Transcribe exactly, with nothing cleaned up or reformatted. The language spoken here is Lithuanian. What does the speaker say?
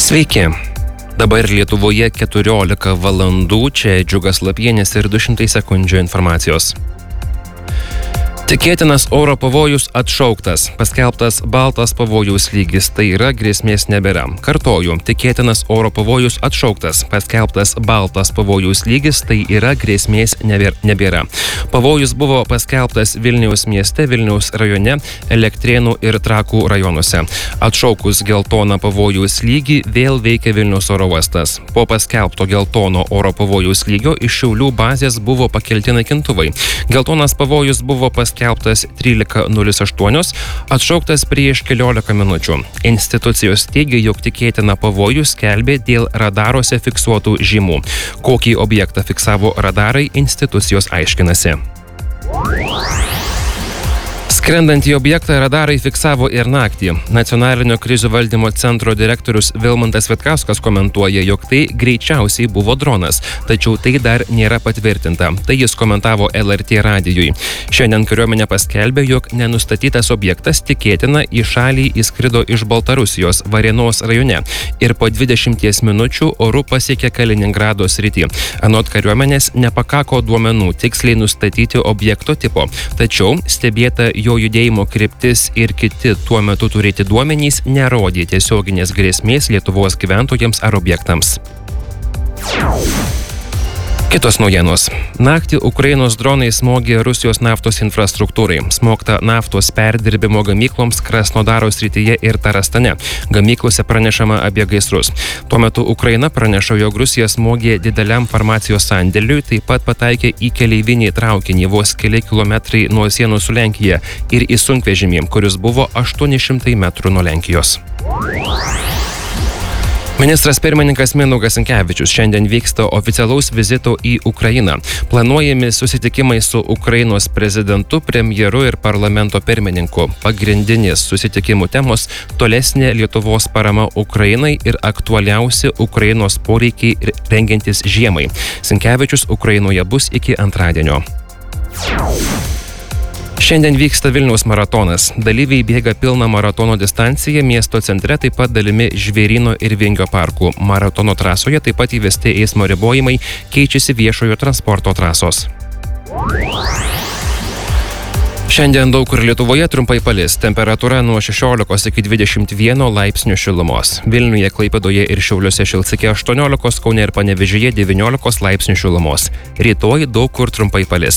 Sveiki. Dabar Lietuvoje keturiolika valandų, čia Džiugas Lapienis ir du šimtai sekundžių informacijos. Tikėtinas oro pavojus atšauktas. Paskelbtas baltas pavojaus lygis, tai yra grėsmės nebėra. Kartoju, tikėtinas oro pavojus atšauktas. Paskelbtas baltas pavojaus lygis, tai yra grėsmės nebėra. Pavojus buvo paskelbtas Vilniaus mieste, Vilniaus rajone, Elektrėnų ir Trakų rajonuose. Atšaukus geltoną pavojaus lygį vėl veikia Vilniaus oro uostas. Po paskelbto geltono oro pavojaus lygio iš Šiaulių bazės buvo pakelti naikintuvai. Geltonas pavojus buvo paskelbtas Skelbtas trylika nulis aštuoni, atšauktas prieš keliolika minučių. Institucijos teigia, jog tikėtina pavojų skelbė dėl radaruose fiksuotų žymų. Kokį objektą fiksavo radarai, institucijos aiškinasi. Skrendantį objektą radarai fiksavo ir naktį. Nacionalinio krizių valdymo centro direktorius Vilmantas Vitkauskas komentuoja, jog tai greičiausiai buvo dronas, tačiau tai dar nėra patvirtinta. Tai jis komentavo L R T radijui. Šiandien kariuomenė paskelbė, jog nenustatytas objektas tikėtina į šalį įskrido iš Baltarusijos Varėnos rajone ir po dvidešimties minučių oru pasiekė Kaliningrado sritį. Anot kariuomenės nepakako duomenų tiksliai nustatyti objekto tipo, tačiau stebėta jo judėjimo kryptis ir kiti tuo metu turėti duomenys nerodė tiesioginės grėsmės Lietuvos gyventojams ar objektams. Kitos naujienos. Naktį Ukrainos dronai smogė Rusijos naftos infrastruktūrai. Smogta naftos perdirbimo gamykloms Krasnodaro srityje ir Tarastane. Gamyklose pranešama apie gaisrus. Tuo metu Ukraina praneša, jog Rusija smogė dideliam farmacijos sandėliui, taip pat pataikė į keleivinį traukinį vos keli kilometrai nuo sienos su Lenkija ir į sunkvežimį, kuris buvo aštuoni šimtai metrų nuo Lenkijos. Ministras pirmininkas Mindaugas Sinkevičius šiandien vyksta oficialaus vizito į Ukrainą. Planuojami susitikimai su Ukrainos prezidentu, premjeru ir parlamento pirmininku. Pagrindinės susitikimų temos – tolesnė Lietuvos parama Ukrainai ir aktualiausi Ukrainos poreikiai rengiantis žiemai. Sinkevičius Ukrainoje bus iki antradienio. Šiandien vyksta Vilniaus maratonas. Dalyviai bėga pilną maratono distanciją miesto centre, taip pat dalimi Žvėryno ir Vingio parkų. Maratono trasoje taip pat įvesti eismo ribojimai, keičiasi viešojo transporto trasos. Šiandien daug kur Lietuvoje trumpai palis. Temperatūra nuo šešiolikos iki dvidešimt vieno laipsnių šilumos. Vilniuje, Klaipėdoje ir Šiauliuose šils iki aštuoniolikos, Kaune ir Panevėžyje devyniolikos laipsnių šilumos. Rytoj daug kur trumpai palis.